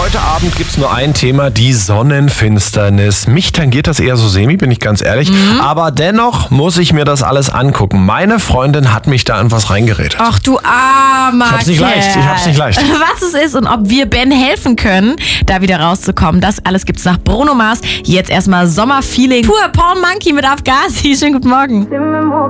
Heute Abend gibt's nur ein Thema, die Sonnenfinsternis. Mich tangiert das eher so semi, bin ich ganz ehrlich. Aber dennoch muss ich mir das alles angucken. Meine Freundin hat mich da in was reingeredet. Ach du armer Ich hab's nicht Kerl. leicht, ich hab's nicht leicht. Was es ist und ob wir Ben helfen können, da wieder rauszukommen. Das alles gibt's nach Bruno Mars. Jetzt erstmal Sommerfeeling. Pur Porn Monkey mit Afghasi. Schönen guten Morgen.